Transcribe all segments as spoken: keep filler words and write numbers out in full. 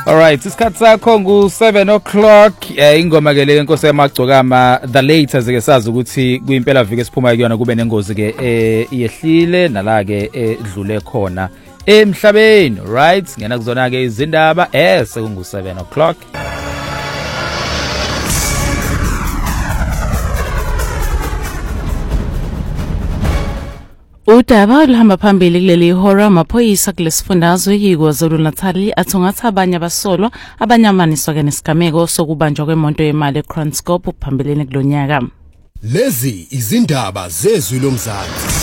Alright, isikhathi sakho ngu seven o'clock. Eh ingoma ke le nkosi yamagcokama the latest ke sazi ukuthi kuyimpela viki esiphuma kuyona kube nengozi ke eh iyehlile nala ke edlule khona emhlabeni. Right, ngena kuzona ke izindaba eh sekungu seven o'clock. Udaba oluhamba phambili kuleli ihora amaphoyisa kulesifundazwe yiKwaZulu-Natal athungatha abanye abasolwa abanyamaniswa ke nesigameko sokubanjwa kwemonto yemali eKranskop phambili kulonyaka. Lezi izindaba zezwi lomzansi.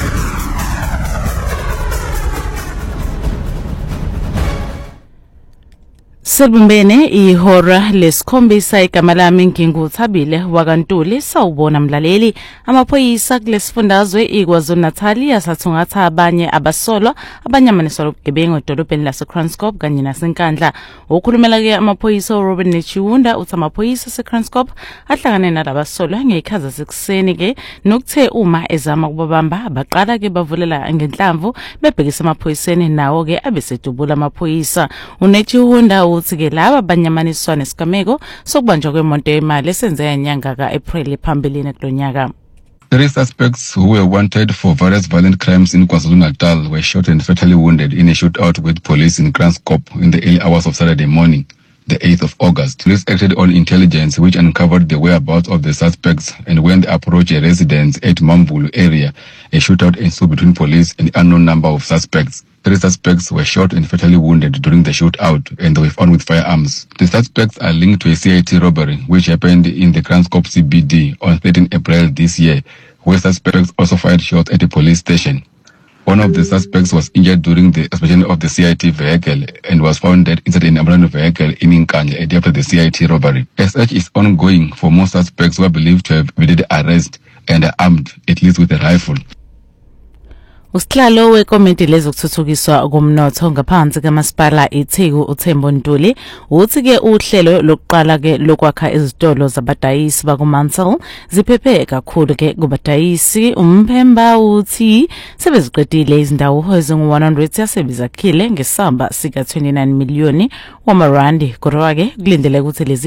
Sebumbene ihora lesikhombisa igama lami nginguthabile wakantuli sawubona mlaleli amaphoyisa kulesifundazwe iKwaZulu-Natal asathungatha abanye abasolwa abanyamaniswa lobugebengu edolobheni laseKranskop kanye naseNkandla. Ukhulumela ke amaphoyisa uRobert Nechiwunda uthi amaphoyisa aseKranskop ahlangane nalabasolwa ngekhaza sekuseni ke nokuthe uma ezama ukubabamba baqala ke bavulela ngenhlamvu bebhekisa amaphoyiseni nawo ke abesedubula amaphoyisa. uNechiwunda uthi ke laba abanyamaniswa nesigameko sokubanjwa kwemonto yemali esenzeka inyanga kaApril phambili kulonyaka. Three suspects who were wanted for various violent crimes in KwaZulu-Natal were shot and fatally wounded in a shootout with police in Kranskop in the early hours of Saturday morning, the eighth of August. Police acted on intelligence which uncovered the whereabouts of the suspects, and when they approached a residence at Mambulu area, a shootout ensued between police and an unknown number of suspects. Three suspects were shot and fatally wounded during the shootout, and they were found with firearms. The suspects are linked to a C I T robbery which happened in the Kranskop C B D on thirteenth April this year, where suspects also fired shots at a police station. One of the suspects was injured during the inspection of the C I T vehicle and was found dead inside an ambulance vehicle in Nkandla a day after the C I T robbery. A search is ongoing for more suspects who are believed to have evaded arrest and are armed, at least with a rifle. Usihlalo wekomiti lezokuthuthukiswa komnotho ngaphansi kaMasipala iTheku uThembo Ntuli uthi ke uhlelo lokuqala ke lokwakha izitolo zabadayisi bakuMansell ziphephe kakhulu ke kubadayisi. Umphemba uthi sebeziqedile izindawo ezingu one hundred yasebizakhile ngesamba sika twenty-nine million wamarandi kodwa ke kulindele ukuthi lezi